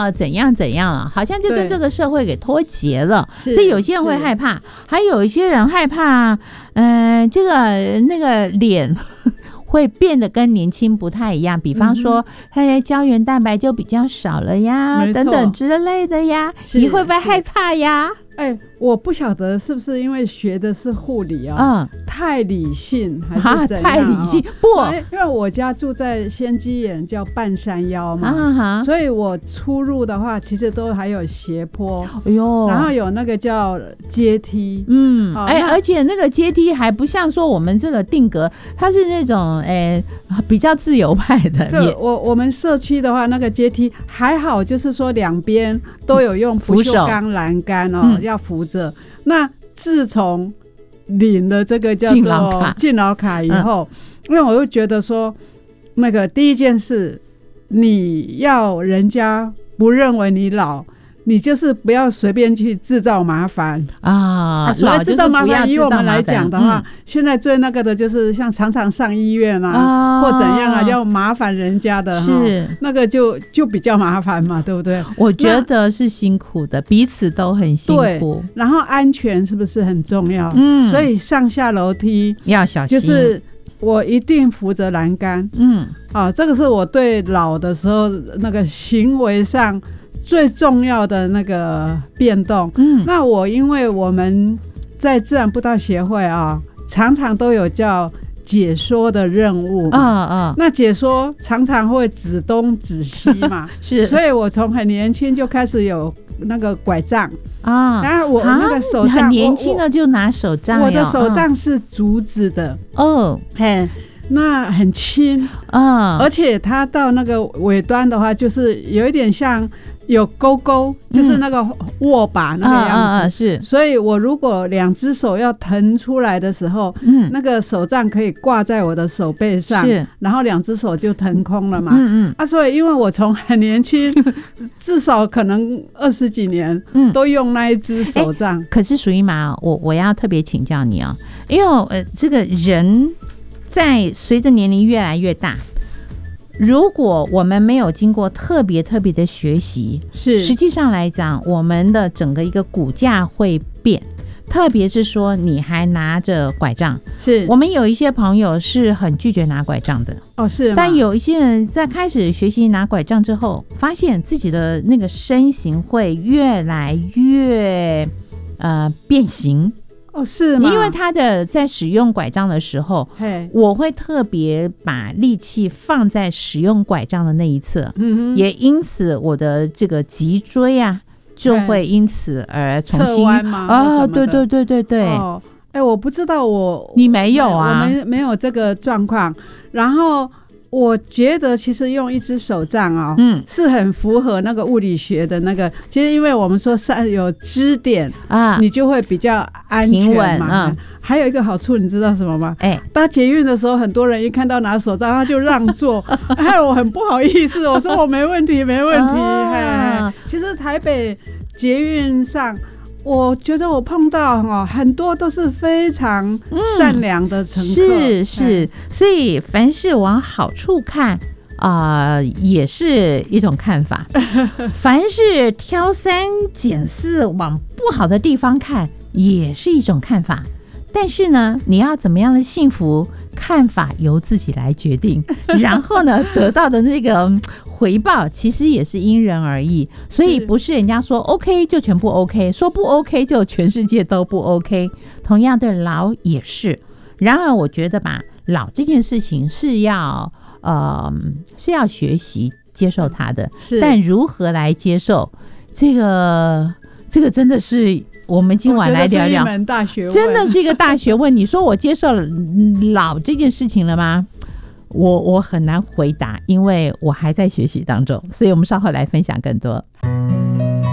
要怎样怎样了，好像就跟这个社会给脱节了，所以有些人会害怕，还有一些人害怕这个那个脸会变得跟年轻不太一样，比方说它的胶原蛋白就比较少了呀，等等之类的呀，你会不会害怕呀？ 我不晓得是不是因为学的是护理啊，太理性还是怎样？太理性不？因为我家住在仙鸡眼叫半山腰嘛，所以我出入的话，其实都还有斜坡，然后有那个叫阶梯，而且那个阶梯还不像说我们这个定格，它是那种比较自由派的。我们社区的话，那个阶梯还好，就是说两边都有用不锈钢栏杆要扶着。那自从领了这个叫做敬老卡以后，因为我就觉得说，那个第一件事，你要人家不认为你老，你就是不要随便去制造麻烦啊！所谓制造麻烦，以我们来讲的话，现在最那个的就是像常常上医院啊，或怎样啊，要麻烦人家的，是那个就比较麻烦嘛，对不对？我觉得是辛苦的，彼此都很辛苦。然后安全是不是很重要？所以上下楼梯要小心，就是我一定扶着栏杆。这个是我对老的时候那个行为上最重要的那个变动。那我因为我们在自然步道协会常常都有叫解说的任务那解说常常会指东指西嘛是，所以我从很年轻就开始有那个拐杖当然我那个手杖很年轻的就拿手杖，我的手杖是竹子的那很轻而且它到那个尾端的话，就是有一点像有勾勾，就是那个握把那个样子是。所以我如果两只手要腾出来的时候那个手杖可以挂在我的手背上，然后两只手就腾空了嘛所以因为我从很年轻至少可能20几年都用那一只手杖可是淑英妈，我要特别请教你因为这个人在随着年龄越来越大，如果我们没有经过特别的学习，实际上来讲，我们的整个一个骨架会变，特别是说你还拿着拐杖，是我们有一些朋友是很拒绝拿拐杖的是吗？但有一些人在开始学习拿拐杖之后，发现自己的那个身形会越来越变形是吗？因为他在使用拐杖的时候，我会特别把力气放在使用拐杖的那一侧，也因此我的这个脊椎就会因此而重新侧弯吗？对我不知道你没有我们没有这个状况。然后我觉得其实用一只手杖是很符合那个物理学的那个，其实因为我们说有支点你就会比较安全嘛还有一个好处你知道什么吗？搭捷运的时候很多人一看到拿手杖他就让座害我很不好意思，我说我没问题没问题其实台北捷运上我觉得我碰到很多都是非常善良的乘客是所以凡事往好处看也是一种看法凡是挑3拣4往不好的地方看也是一种看法，但是呢你要怎么样的幸福看法由自己来决定然后呢得到的那个回报其实也是因人而异，所以不是人家说 OK 就全部 OK， 说不 OK 就全世界都不 OK， 同样对老也是。然而我觉得吧，老这件事情是要学习接受它的，但如何来接受这个真的是我们今晚来聊聊，真的是一个大学问。你说我接受老这件事情了吗？我很难回答，因为我还在学习当中，所以我们稍后来分享更多。